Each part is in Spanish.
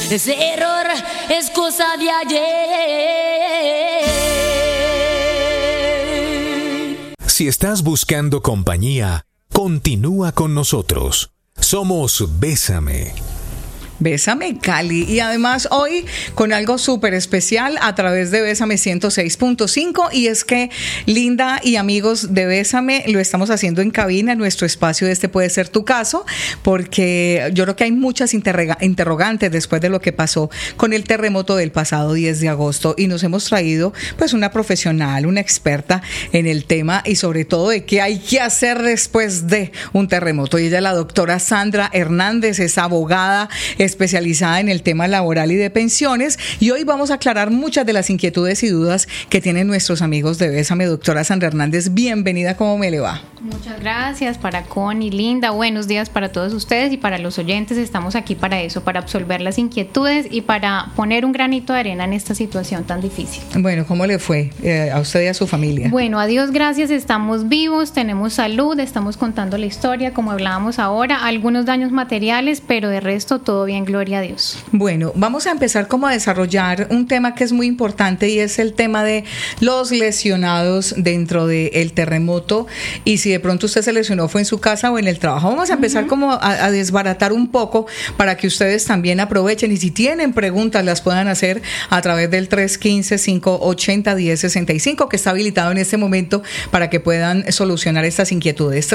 Ese error es cosa de ayer. Si estás buscando compañía, continúa con nosotros. Somos Bésame. Bésame Cali, y además hoy con algo súper especial a través de Bésame 106.5, y es que Linda y amigos de Bésame lo estamos haciendo en cabina, en nuestro espacio Este Puede Ser Tu Caso, porque yo creo que hay muchas interrogantes después de lo que pasó con el terremoto del pasado 10 de agosto, y nos hemos traído pues una profesional, una experta en el tema, y sobre todo de qué hay que hacer después de un terremoto. Y ella es la doctora Sandra Hernández, es abogada especializada en el tema laboral y de pensiones, y hoy vamos a aclarar muchas de las inquietudes y dudas que tienen nuestros amigos de Bésame. Doctora Sandra Hernández, bienvenida, ¿cómo me le va? Muchas gracias para Connie, Linda, buenos días para todos ustedes y para los oyentes. Estamos aquí para eso, para absolver las inquietudes y para poner un granito de arena en esta situación tan difícil. Bueno, ¿cómo le fue a usted y a su familia? Bueno, a Dios gracias, estamos vivos, tenemos salud, estamos contando la historia como hablábamos ahora, algunos daños materiales, pero de resto todo bien, gloria a Dios. Bueno, vamos a empezar como a desarrollar un tema que es muy importante, y es el tema de los lesionados dentro del terremoto, y si de pronto usted se lesionó fue en su casa o en el trabajo. Vamos a empezar como a desbaratar un poco para que ustedes también aprovechen, y si tienen preguntas las puedan hacer a través del 315-580-1065, que está habilitado en este momento para que puedan solucionar estas inquietudes.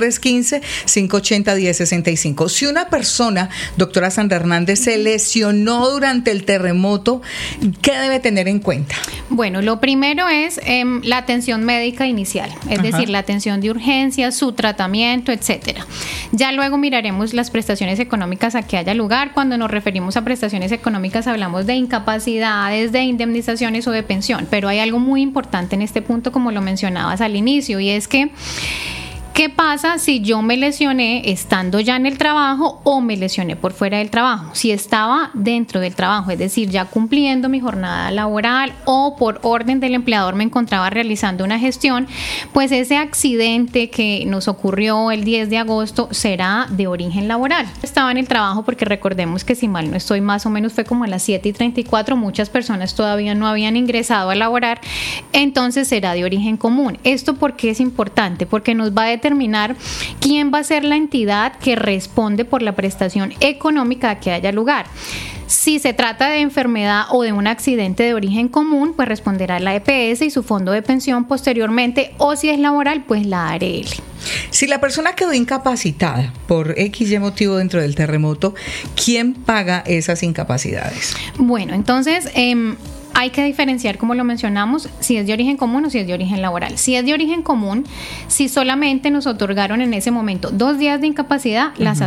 315-580-1065. Si una persona, doctora Sandra Hernández, se lesionó durante el terremoto, ¿qué debe tener en cuenta? Bueno, lo primero es la atención médica inicial, es decir, la atención de urgencia, su tratamiento, etcétera. Ya luego miraremos las prestaciones económicas a que haya lugar. Cuando nos referimos a prestaciones económicas hablamos de incapacidades, de indemnizaciones o de pensión, pero hay algo muy importante en este punto, como lo mencionabas al inicio, y es que ¿qué pasa si yo me lesioné estando ya en el trabajo o me lesioné por fuera del trabajo? Si estaba dentro del trabajo, es decir, ya cumpliendo mi jornada laboral o por orden del empleador me encontraba realizando una gestión, pues ese accidente que nos ocurrió el 10 de agosto será de origen laboral. Estaba en el trabajo porque recordemos que, si mal no estoy, más o menos fue como a las 7:34, muchas personas todavía no habían ingresado a laborar, entonces será de origen común. ¿Esto por qué es importante? Porque nos va a determinar quién va a ser la entidad que responde por la prestación económica que haya lugar. Si se trata de enfermedad o de un accidente de origen común, pues responderá la EPS y su fondo de pensión posteriormente, o si es laboral, pues la ARL. Si la persona quedó incapacitada por X motivo dentro del terremoto, ¿quién paga esas incapacidades? Bueno, entonces hay que diferenciar, como lo mencionamos, si es de origen común o si es de origen laboral. Si es de origen común, si solamente nos otorgaron en ese momento 2 días de incapacidad, las